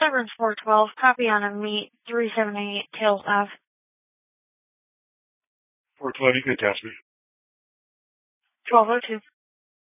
Severance 412, copy on a meet 378 Tails Ave. 412, you can attach me. 1202.